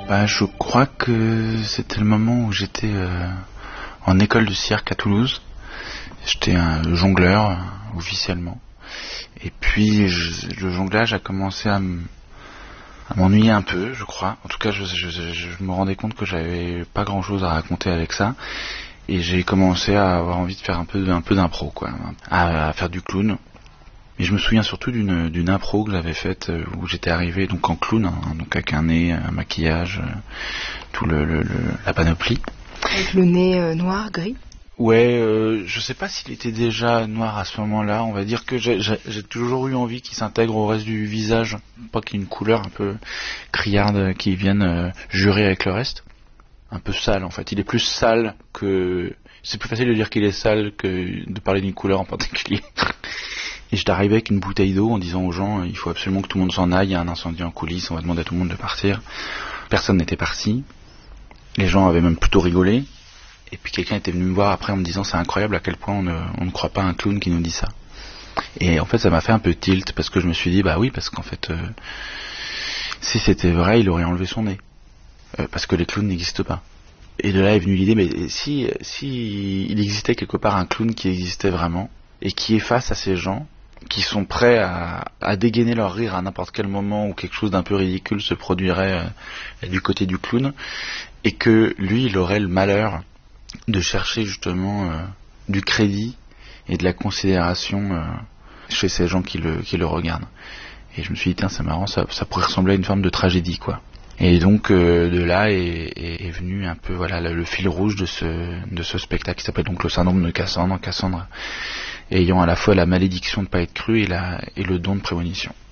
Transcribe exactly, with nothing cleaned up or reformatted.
Bah, je crois que c'était le moment où j'étais euh, en école de cirque à Toulouse. J'étais un jongleur, euh, officiellement. Et puis, je, le jonglage a commencé à, m- à m'ennuyer un peu, je crois. En tout cas, je, je, je, je me rendais compte que j'avais pas grand-chose à raconter avec ça. Et j'ai commencé à avoir envie de faire un peu, un peu d'impro, quoi. À, à faire du clown. Mais je me souviens surtout d'une, d'une impro que j'avais faite euh, où j'étais arrivé donc en clown, hein, donc avec un nez, un maquillage, euh, tout le, le, le la panoplie. Avec le nez euh, noir, gris. Ouais, euh, je sais pas s'il était déjà noir à ce moment-là. On va dire que j'ai, j'ai, j'ai toujours eu envie qu'il s'intègre au reste du visage, pas qu'il y ait une couleur un peu criarde qui vienne euh, jurer avec le reste. Un peu sale en fait. Il est plus sale que. C'est plus facile de dire qu'il est sale que de parler d'une couleur en particulier. Et j'étais arrivé avec une bouteille d'eau en disant aux gens il faut absolument que tout le monde s'en aille, il y a un incendie en coulisses, on va demander à tout le monde de partir. Personne n'était parti. Les gens avaient même plutôt rigolé. Et puis quelqu'un était venu me voir après en me disant c'est incroyable à quel point on ne, on ne croit pas à un clown qui nous dit ça. Et en fait ça m'a fait un peu tilt parce que je me suis dit bah oui parce qu'en fait euh, si c'était vrai il aurait enlevé son nez. Euh, parce que les clowns n'existent pas. Et de là est venue l'idée mais si, si il existait quelque part un clown qui existait vraiment et qui est face à ces gens qui sont prêts à, à dégainer leur rire à n'importe quel moment où quelque chose d'un peu ridicule se produirait euh, du côté du clown, et que lui, il aurait le malheur de chercher justement euh, du crédit et de la considération euh, chez ces gens qui le, qui le regardent. Et je me suis dit, tiens, c'est marrant, ça, ça pourrait ressembler à une forme de tragédie, quoi. Et donc euh, de là est, est, est venu un peu voilà le, le fil rouge de ce de ce spectacle qui s'appelle donc le syndrome de Cassandre. Cassandre ayant à la fois la malédiction de ne pas être crue et la et le don de prémonition.